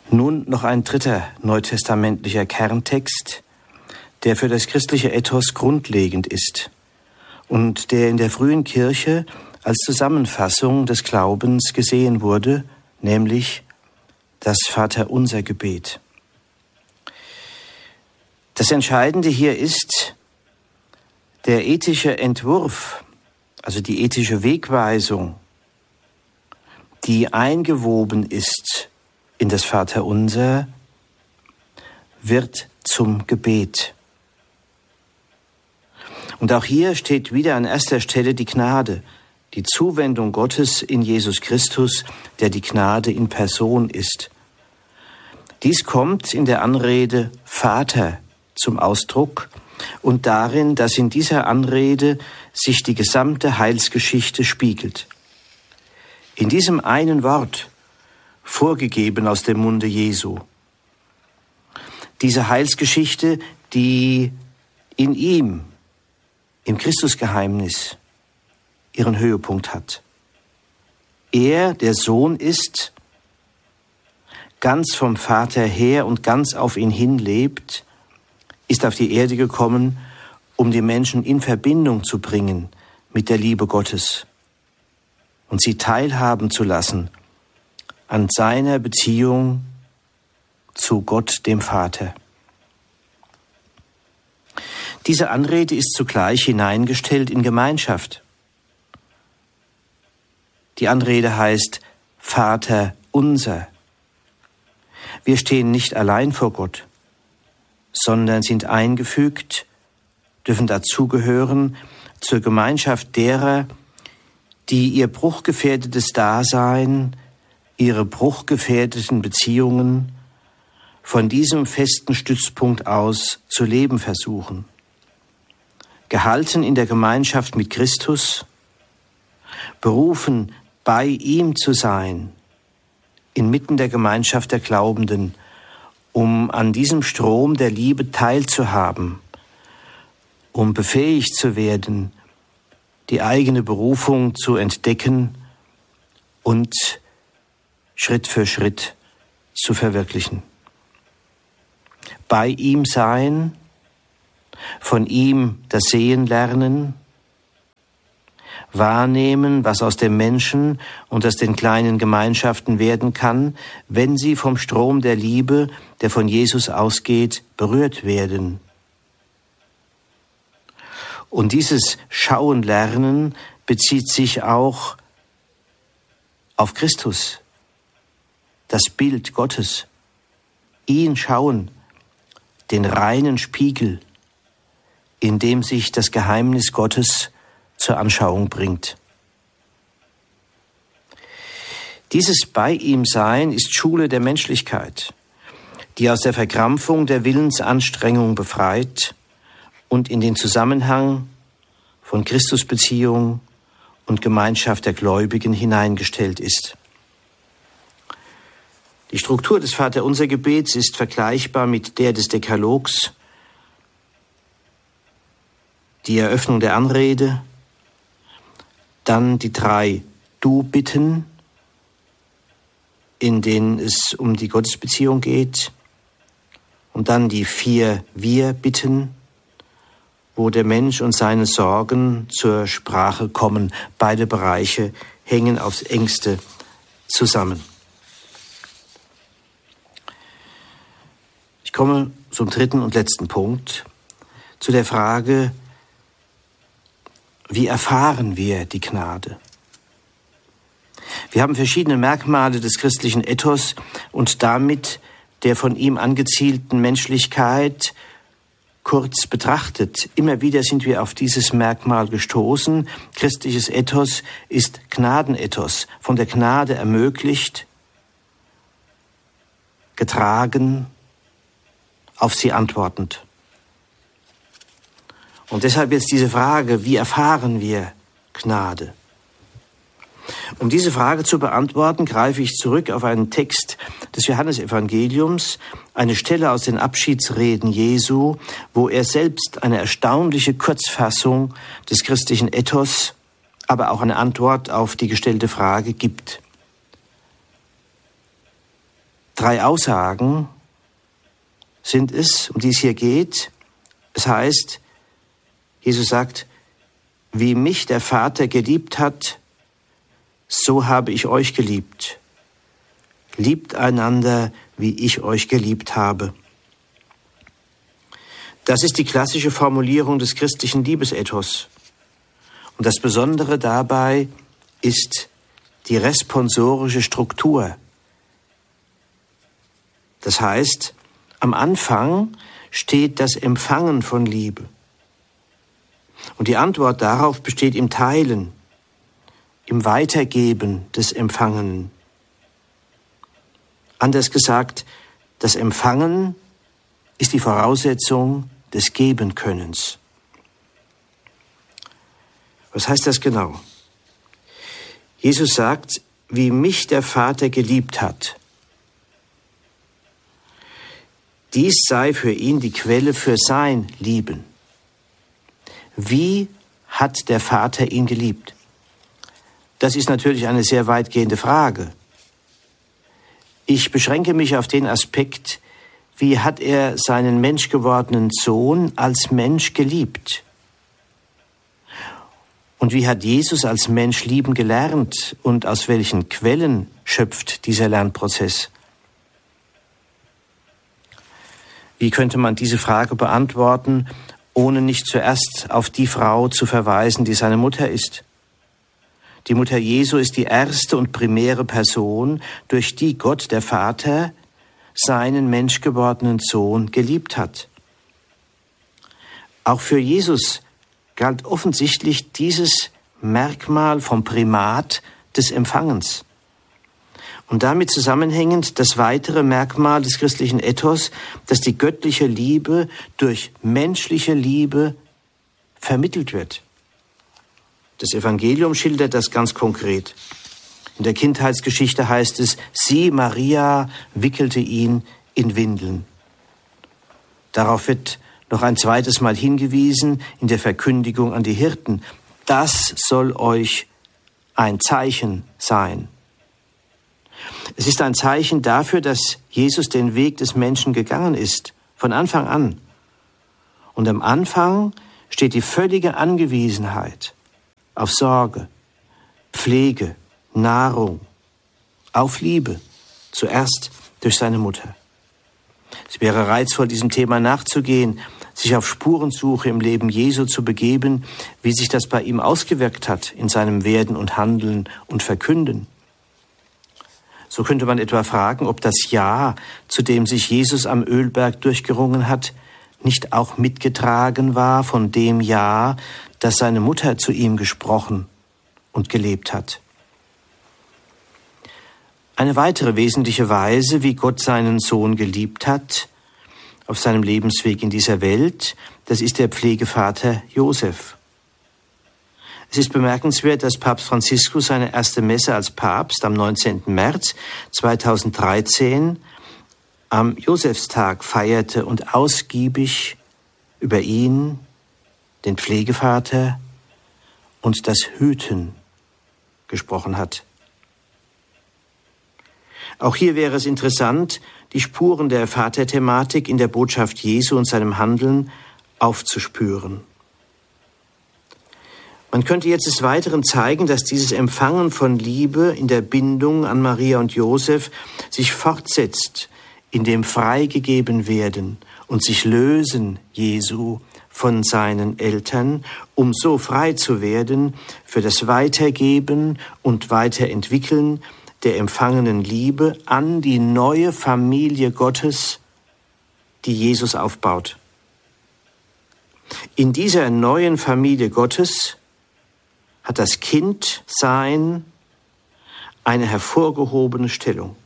Nun noch ein dritter neutestamentlicher Kerntext, der für das christliche Ethos grundlegend ist und der in der frühen Kirche als Zusammenfassung des Glaubens gesehen wurde, nämlich das Vaterunser-Gebet. Das Entscheidende hier ist der ethische Entwurf, also die ethische Wegweisung, die eingewoben ist in das Vaterunser, wird zum Gebet. Und auch hier steht wieder an erster Stelle die Gnade, die Zuwendung Gottes in Jesus Christus, der die Gnade in Person ist. Dies kommt in der Anrede Vater zum Ausdruck und darin, dass in dieser Anrede sich die gesamte Heilsgeschichte spiegelt. In diesem einen Wort, vorgegeben aus dem Munde Jesu. Diese Heilsgeschichte, die in ihm, im Christusgeheimnis, ihren Höhepunkt hat. Er, der Sohn ist, ganz vom Vater her und ganz auf ihn hin lebt, ist auf die Erde gekommen, um die Menschen in Verbindung zu bringen mit der Liebe Gottes und sie teilhaben zu lassen an seiner Beziehung zu Gott, dem Vater. Diese Anrede ist zugleich hineingestellt in Gemeinschaft. Die Anrede heißt Vater unser. Wir stehen nicht allein vor Gott, sondern sind eingefügt, dürfen dazugehören zur Gemeinschaft derer, die ihr bruchgefährdetes Dasein, ihre bruchgefährdeten Beziehungen von diesem festen Stützpunkt aus zu leben versuchen. Gehalten in der Gemeinschaft mit Christus, berufen, bei ihm zu sein, inmitten der Gemeinschaft der Glaubenden, um an diesem Strom der Liebe teilzuhaben, um befähigt zu werden, die eigene Berufung zu entdecken und Schritt für Schritt zu verwirklichen. Bei ihm sein, von ihm das Sehen lernen, wahrnehmen, was aus dem Menschen und aus den kleinen Gemeinschaften werden kann, wenn sie vom Strom der Liebe, der von Jesus ausgeht, berührt werden. Und dieses Schauen lernen bezieht sich auch auf Christus, das Bild Gottes, ihn schauen, den reinen Spiegel, in dem sich das Geheimnis Gottes zur Anschauung bringt. Dieses Bei ihm Sein ist Schule der Menschlichkeit, die aus der Verkrampfung der Willensanstrengung befreit und in den Zusammenhang von Christusbeziehung und Gemeinschaft der Gläubigen hineingestellt ist. Die Struktur des Vaterunser-Gebets ist vergleichbar mit der des Dekalogs. Die Eröffnung der Anrede, dann die 3 Du-Bitten, in denen es um die Gottesbeziehung geht, und dann die 4 Wir-Bitten, wo der Mensch und seine Sorgen zur Sprache kommen. Beide Bereiche hängen aufs Engste zusammen. Ich komme zum dritten und letzten Punkt, zu der Frage, wie erfahren wir die Gnade? Wir haben verschiedene Merkmale des christlichen Ethos und damit der von ihm angezielten Menschlichkeit kurz betrachtet. Immer wieder sind wir auf dieses Merkmal gestoßen. Christliches Ethos ist Gnadenethos, von der Gnade ermöglicht, getragen, auf sie antwortend. Und deshalb jetzt diese Frage, wie erfahren wir Gnade? Um diese Frage zu beantworten, greife ich zurück auf einen Text des Johannesevangeliums, eine Stelle aus den Abschiedsreden Jesu, wo er selbst eine erstaunliche Kurzfassung des christlichen Ethos, aber auch eine Antwort auf die gestellte Frage gibt. 3 Aussagen sind es, um die es hier geht. Es heißt, Jesus sagt, wie mich der Vater geliebt hat, so habe ich euch geliebt. Liebt einander, wie ich euch geliebt habe. Das ist die klassische Formulierung des christlichen Liebesethos. Und das Besondere dabei ist die responsorische Struktur. Das heißt, am Anfang steht das Empfangen von Liebe. Und die Antwort darauf besteht im Teilen, im Weitergeben des Empfangenen. Anders gesagt, das Empfangen ist die Voraussetzung des Gebenkönnens. Was heißt das genau? Jesus sagt, wie mich der Vater geliebt hat. Dies sei für ihn die Quelle für sein Lieben. Wie hat der Vater ihn geliebt? Das ist natürlich eine sehr weitgehende Frage. Ich beschränke mich auf den Aspekt, wie hat er seinen menschgewordenen Sohn als Mensch geliebt? Und wie hat Jesus als Mensch lieben gelernt und aus welchen Quellen schöpft dieser Lernprozess? Wie könnte man diese Frage beantworten, ohne nicht zuerst auf die Frau zu verweisen, die seine Mutter ist? Die Mutter Jesu ist die erste und primäre Person, durch die Gott, der Vater, seinen menschgewordenen Sohn geliebt hat. Auch für Jesus galt offensichtlich dieses Merkmal vom Primat des Empfangens. Und damit zusammenhängend das weitere Merkmal des christlichen Ethos, dass die göttliche Liebe durch menschliche Liebe vermittelt wird. Das Evangelium schildert das ganz konkret. In der Kindheitsgeschichte heißt es, sie, Maria, wickelte ihn in Windeln. Darauf wird noch ein zweites Mal hingewiesen in der Verkündigung an die Hirten. Das soll euch ein Zeichen sein. Es ist ein Zeichen dafür, dass Jesus den Weg des Menschen gegangen ist, von Anfang an. Und am Anfang steht die völlige Angewiesenheit auf Sorge, Pflege, Nahrung, auf Liebe, zuerst durch seine Mutter. Es wäre reizvoll, diesem Thema nachzugehen, sich auf Spurensuche im Leben Jesu zu begeben, wie sich das bei ihm ausgewirkt hat in seinem Werden und Handeln und Verkünden. So könnte man etwa fragen, ob das Ja, zu dem sich Jesus am Ölberg durchgerungen hat, nicht auch mitgetragen war von dem Ja, das seine Mutter zu ihm gesprochen und gelebt hat. Eine weitere wesentliche Weise, wie Gott seinen Sohn geliebt hat, auf seinem Lebensweg in dieser Welt, das ist der Pflegevater Josef. Es ist bemerkenswert, dass Papst Franziskus seine erste Messe als Papst am 19. März 2013 am Josefstag feierte und ausgiebig über ihn, den Pflegevater und das Hüten gesprochen hat. Auch hier wäre es interessant, die Spuren der Vaterthematik in der Botschaft Jesu und seinem Handeln aufzuspüren. Man könnte jetzt des Weiteren zeigen, dass dieses Empfangen von Liebe in der Bindung an Maria und Josef sich fortsetzt in dem freigegeben werden und sich lösen Jesu von seinen Eltern, um so frei zu werden für das Weitergeben und Weiterentwickeln der empfangenen Liebe an die neue Familie Gottes, die Jesus aufbaut. In dieser neuen Familie Gottes hat das Kindsein eine hervorgehobene Stellung.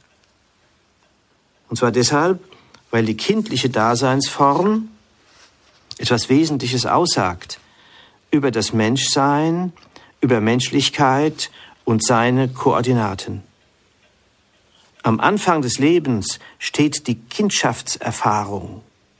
Und zwar deshalb, weil die kindliche Daseinsform etwas Wesentliches aussagt über das Menschsein, über Menschlichkeit und seine Koordinaten. Am Anfang des Lebens steht die Kindschaftserfahrung,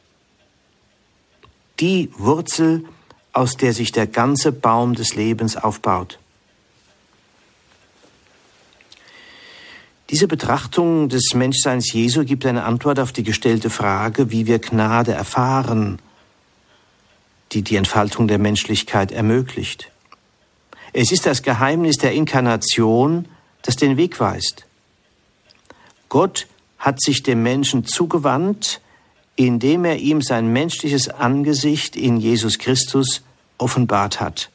die Wurzel, aus der sich der ganze Baum des Lebens aufbaut. Diese Betrachtung des Menschseins Jesu gibt eine Antwort auf die gestellte Frage, wie wir Gnade erfahren, die die Entfaltung der Menschlichkeit ermöglicht. Es ist das Geheimnis der Inkarnation, das den Weg weist. Gott hat sich dem Menschen zugewandt, indem er ihm sein menschliches Angesicht in Jesus Christus offenbart hat.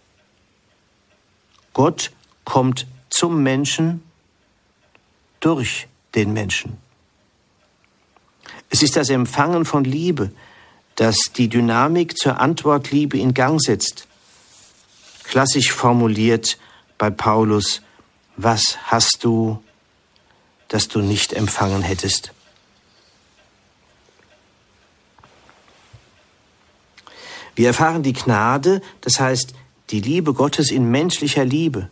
Gott kommt zum Menschen durch den Menschen. Es ist das Empfangen von Liebe, das die Dynamik zur Antwortliebe in Gang setzt. Klassisch formuliert bei Paulus: Was hast du, das du nicht empfangen hättest? Wir erfahren die Gnade, das heißt die Liebe Gottes in menschlicher Liebe.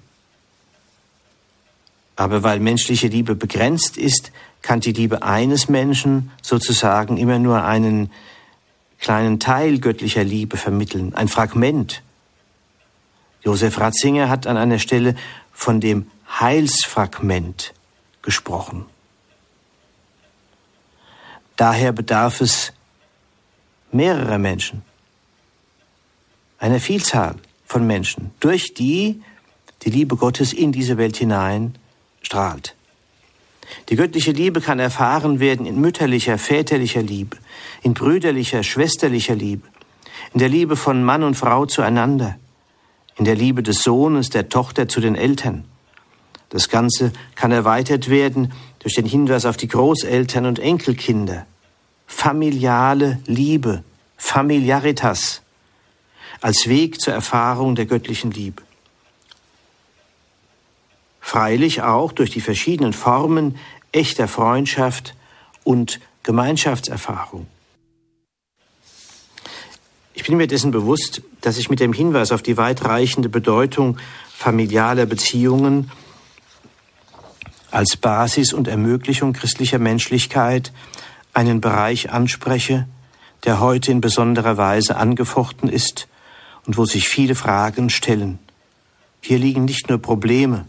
Aber weil menschliche Liebe begrenzt ist, kann die Liebe eines Menschen sozusagen immer nur einen kleinen Teil göttlicher Liebe vermitteln, ein Fragment. Josef Ratzinger hat an einer Stelle von dem Heilsfragment gesprochen. Daher bedarf es mehrerer Menschen, einer Vielzahl von Menschen, durch die die Liebe Gottes in diese Welt hinein strahlt. Die göttliche Liebe kann erfahren werden in mütterlicher, väterlicher Liebe, in brüderlicher, schwesterlicher Liebe, in der Liebe von Mann und Frau zueinander, in der Liebe des Sohnes, der Tochter zu den Eltern. Das Ganze kann erweitert werden durch den Hinweis auf die Großeltern und Enkelkinder. Familiale Liebe, Familiaritas, als Weg zur Erfahrung der göttlichen Liebe. Freilich auch durch die verschiedenen Formen echter Freundschaft und Gemeinschaftserfahrung. Ich bin mir dessen bewusst, dass ich mit dem Hinweis auf die weitreichende Bedeutung familialer Beziehungen als Basis und Ermöglichung christlicher Menschlichkeit einen Bereich anspreche, der heute in besonderer Weise angefochten ist und wo sich viele Fragen stellen. Hier liegen nicht nur Probleme,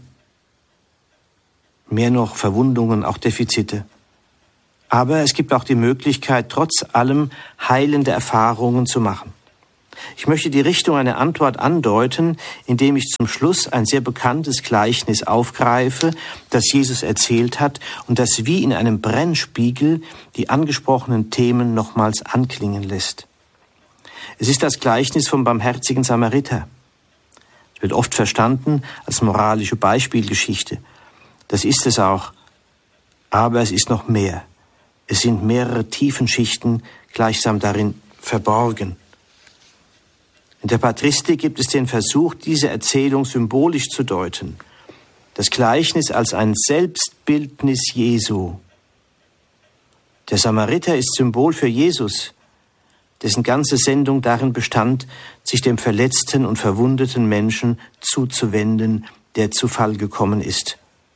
mehr noch Verwundungen, auch Defizite. Aber es gibt auch die Möglichkeit, trotz allem heilende Erfahrungen zu machen. Ich möchte die Richtung einer Antwort andeuten, indem ich zum Schluss ein sehr bekanntes Gleichnis aufgreife, das Jesus erzählt hat und das wie in einem Brennspiegel die angesprochenen Themen nochmals anklingen lässt. Es ist das Gleichnis vom barmherzigen Samariter. Es wird oft verstanden als moralische Beispielgeschichte. Das ist es auch, aber es ist noch mehr. Es sind mehrere Tiefenschichten gleichsam darin verborgen. In der Patristik gibt es den Versuch, diese Erzählung symbolisch zu deuten. Das Gleichnis als ein Selbstbildnis Jesu. Der Samariter ist Symbol für Jesus, dessen ganze Sendung darin bestand, sich dem verletzten und verwundeten Menschen zuzuwenden, der zu Fall gekommen ist.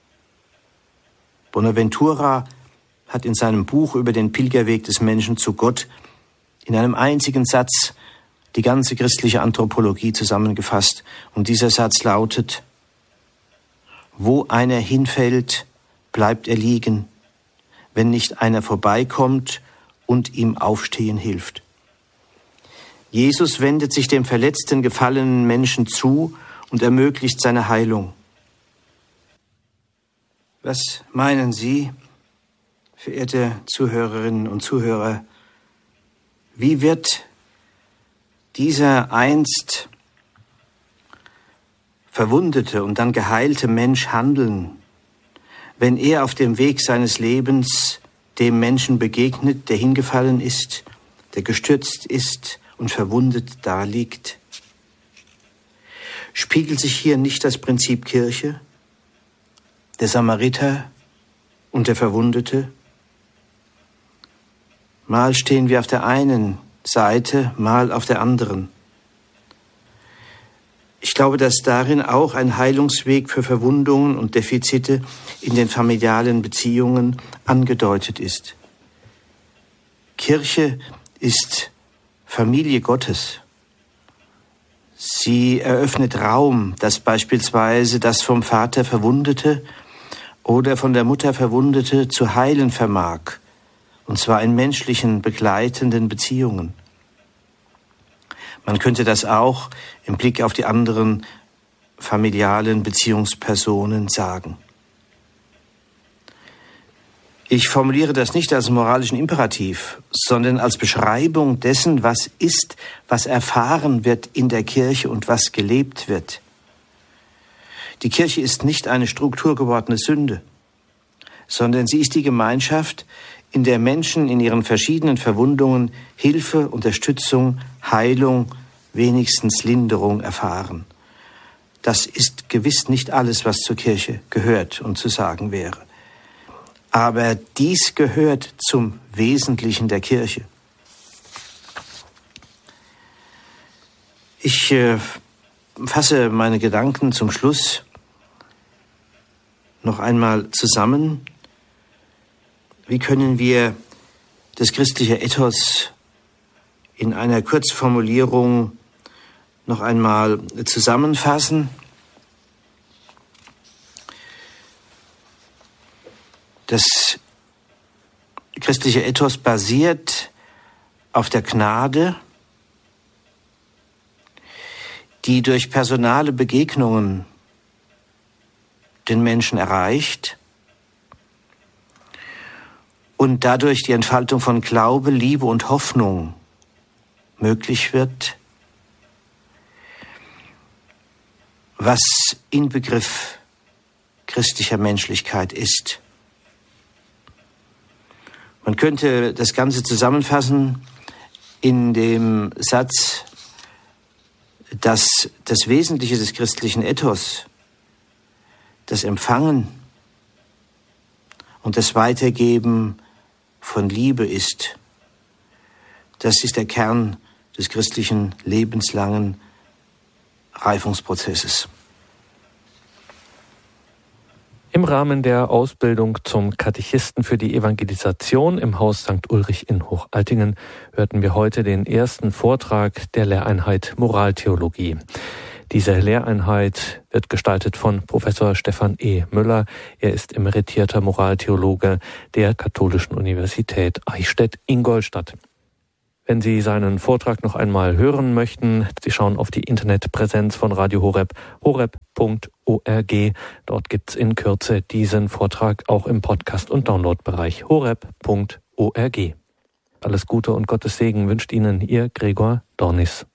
Bonaventura hat in seinem Buch über den Pilgerweg des Menschen zu Gott in einem einzigen Satz die ganze christliche Anthropologie zusammengefasst. Und dieser Satz lautet: Wo einer hinfällt, bleibt er liegen, wenn nicht einer vorbeikommt und ihm aufstehen hilft. Jesus wendet sich dem verletzten, gefallenen Menschen zu und ermöglicht seine Heilung. Was meinen Sie, verehrte Zuhörerinnen und Zuhörer, wie wird dieser einst verwundete und dann geheilte Mensch handeln, wenn er auf dem Weg seines Lebens dem Menschen begegnet, der hingefallen ist, der gestürzt ist und verwundet daliegt? Spiegelt sich hier nicht das Prinzip Kirche, der Samariter und der Verwundete? Mal stehen wir auf der einen Seite, mal auf der anderen. Ich glaube, dass darin auch ein Heilungsweg für Verwundungen und Defizite in den familialen Beziehungen angedeutet ist. Kirche ist Familie Gottes. Sie eröffnet Raum, dass beispielsweise das vom Vater Verwundete oder von der Mutter Verwundete zu heilen vermag, und zwar in menschlichen, begleitenden Beziehungen. Man könnte das auch im Blick auf die anderen familialen Beziehungspersonen sagen. Ich formuliere das nicht als moralischen Imperativ, sondern als Beschreibung dessen, was ist, was erfahren wird in der Kirche und was gelebt wird. Die Kirche ist nicht eine strukturgewordene Sünde, sondern sie ist die Gemeinschaft, in der Menschen in ihren verschiedenen Verwundungen Hilfe, Unterstützung, Heilung, wenigstens Linderung erfahren. Das ist gewiss nicht alles, was zur Kirche gehört und zu sagen wäre. Aber dies gehört zum Wesentlichen der Kirche. Ich fasse meine Gedanken zum Schluss noch einmal zusammen. Wie können wir das christliche Ethos in einer Kurzformulierung noch einmal zusammenfassen? Das christliche Ethos basiert auf der Gnade, die durch personale Begegnungen den Menschen erreicht und dadurch die Entfaltung von Glaube, Liebe und Hoffnung möglich wird, was Inbegriff christlicher Menschlichkeit ist. Man könnte das Ganze zusammenfassen in dem Satz, dass das Wesentliche des christlichen Ethos das Empfangen und das Weitergeben von Liebe ist. Das ist der Kern des christlichen lebenslangen Reifungsprozesses. Im Rahmen der Ausbildung zum Katechisten für die Evangelisation im Haus St. Ulrich in Hochaltingen hörten wir heute den ersten Vortrag der Lehreinheit Moraltheologie. Diese Lehreinheit wird gestaltet von Professor Stefan E. Müller. Er ist emeritierter Moraltheologe der Katholischen Universität Eichstätt-Ingolstadt. Wenn Sie seinen Vortrag noch einmal hören möchten, Sie schauen auf die Internetpräsenz von Radio Horeb, horeb.org. Dort gibt's in Kürze diesen Vortrag auch im Podcast- und Downloadbereich horeb.org. Alles Gute und Gottes Segen wünscht Ihnen Ihr Gregor Dornis.